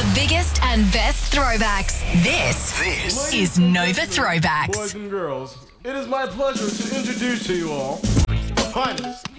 biggest and best throwbacks. This is Nova Throwbacks. Boys and girls, it is my pleasure to introduce to you all the finest